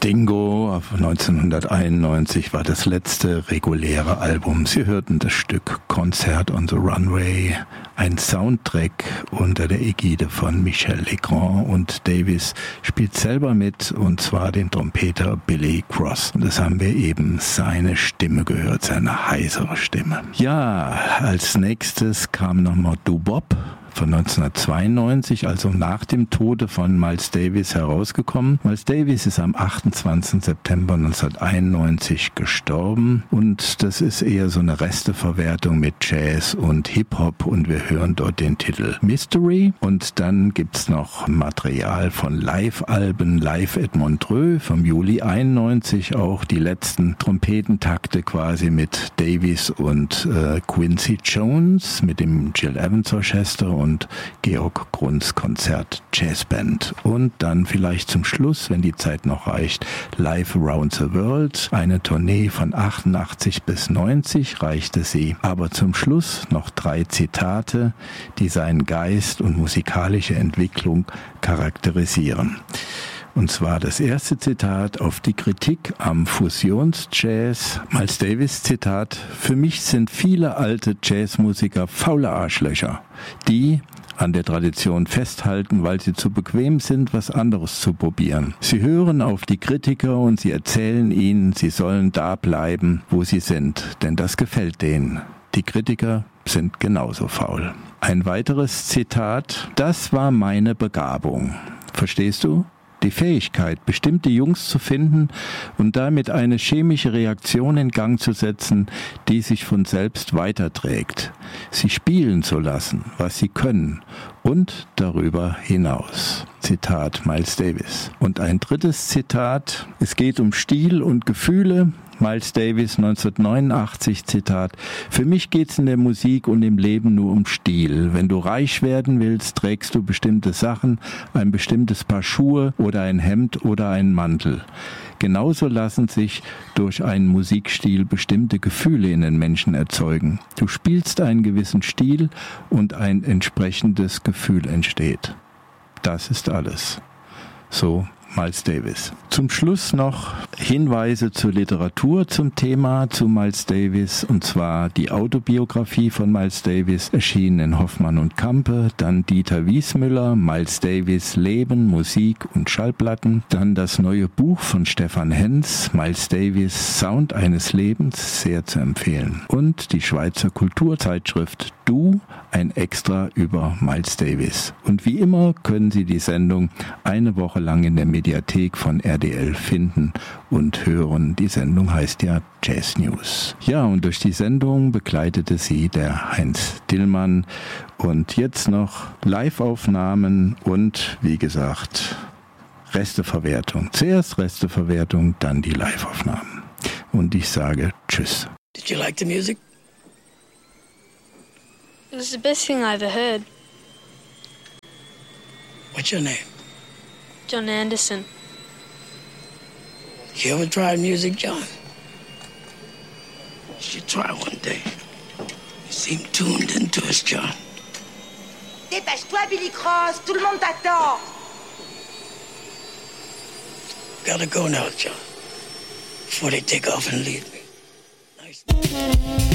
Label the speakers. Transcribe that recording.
Speaker 1: Dingo 1991 war das letzte reguläre Album. Sie hörten das Stück Concert on the Runway, ein Soundtrack unter der Ägide von Michel Legrand, und Davis spielt selber mit, und zwar den Trompeter Billy Cross. Und das haben wir eben seine Stimme gehört, seine heisere Stimme. Ja, als nächstes kam nochmal Doo-Wop von 1992, also nach dem Tode von Miles Davis, herausgekommen. Miles Davis ist am 28. September 1991 gestorben, und das ist eher so eine Resteverwertung mit Jazz und Hip-Hop, und wir hören dort den Titel Mystery, und dann gibt's noch Material von Live-Alben, Live at Montreux vom Juli 91, auch die letzten Trompetentakte quasi mit Davis und Quincy Jones, mit dem Gil Evans Orchester und Georg Grunz Konzert Jazzband. Und dann vielleicht zum Schluss, wenn die Zeit noch reicht, Live Around the World, eine Tournee von 88 bis 90 reichte sie. Aber zum Schluss noch 3 Zitate, die seinen Geist und musikalische Entwicklung charakterisieren. Und zwar das erste Zitat auf die Kritik am Fusionsjazz. Miles Davis Zitat: Für mich sind viele alte Jazzmusiker faule Arschlöcher, die an der Tradition festhalten, weil sie zu bequem sind, was anderes zu probieren. Sie hören auf die Kritiker und sie erzählen ihnen, sie sollen da bleiben, wo sie sind, denn das gefällt denen. Die Kritiker sind genauso faul. Ein weiteres Zitat: Das war meine Begabung. Verstehst du? Die Fähigkeit, bestimmte Jungs zu finden und damit eine chemische Reaktion in Gang zu setzen, die sich von selbst weiterträgt. Sie spielen zu lassen, was sie können, und darüber hinaus. Zitat Miles Davis. Und ein drittes Zitat: Es geht um Stil und Gefühle. Miles Davis 1989, Zitat: Für mich geht's in der Musik und im Leben nur um Stil. Wenn du reich werden willst, trägst du bestimmte Sachen, ein bestimmtes Paar Schuhe oder ein Hemd oder einen Mantel. Genauso lassen sich durch einen Musikstil bestimmte Gefühle in den Menschen erzeugen. Du spielst einen gewissen Stil und ein entsprechendes Gefühl entsteht. Das ist alles. So Miles Davis. Zum Schluss noch Hinweise zur Literatur zum Thema zu Miles Davis, und zwar die Autobiografie von Miles Davis, erschienen in Hoffmann und Campe, dann Dieter Wiesmüller, Miles Davis Leben, Musik und Schallplatten, dann das neue Buch von Stefan Henz, Miles Davis Sound eines Lebens, sehr zu empfehlen, und die Schweizer Kulturzeitschrift Du, ein Extra über Miles Davis. Und wie immer können Sie die Sendung eine Woche lang in der Mediathek von RDL finden und hören. Die Sendung heißt ja Jazz News. Ja, und durch die Sendung begleitete sie der Heinz Dillmann. Und jetzt noch Live-Aufnahmen und, wie gesagt, Resteverwertung. Zuerst Resteverwertung, dann die Live-Aufnahmen. Und ich sage Tschüss.
Speaker 2: Did you like the music?
Speaker 3: It was the best thing I ever heard.
Speaker 2: What's your name?
Speaker 3: John Anderson.
Speaker 2: You ever tried music, John? You should try one day. You seem tuned into us, John.
Speaker 4: Dépêche-toi, Billy Cross, tout le monde t'attend.
Speaker 2: Gotta go now, John. Before they take off and leave me. Nice.